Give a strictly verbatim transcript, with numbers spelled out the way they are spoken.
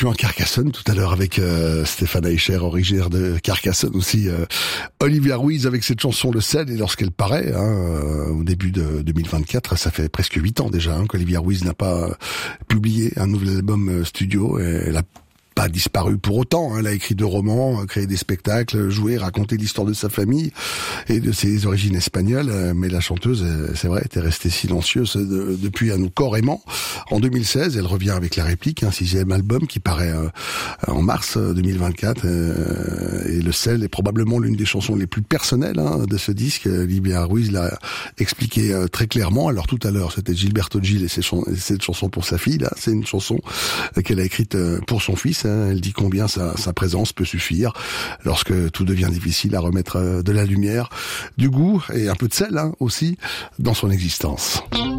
situant Carcassonne tout à l'heure avec euh, Stéphane Eicher, originaire de Carcassonne aussi. Euh, Olivia Ruiz avec cette chanson Le Sel, et lorsqu'elle paraît, hein, euh, au début de deux mille vingt-quatre, ça fait presque huit ans déjà hein, qu'Olivia Ruiz n'a pas publié un nouvel album euh, studio. Et elle a pas disparu pour autant, hein. Elle a écrit deux romans, créé des spectacles, joué, raconté l'histoire de sa famille et de ses origines espagnoles, mais la chanteuse, c'est vrai, était restée silencieuse de, depuis un corps aimant. En deux mille seize, elle revient avec La Réplique, un sixième album qui paraît euh, en mars deux mille vingt-quatre, euh, et Le Sel est probablement l'une des chansons les plus personnelles hein, de ce disque. Olivia Ruiz l'a expliqué euh, très clairement. Alors tout à l'heure, c'était Gilberto Gil et ses chans- cette chanson pour sa fille, là, c'est une chanson qu'elle a écrite euh, pour son fils. Elle dit combien sa, sa présence peut suffire lorsque tout devient difficile à remettre de la lumière, du goût et un peu de sel hein, aussi dans son existence.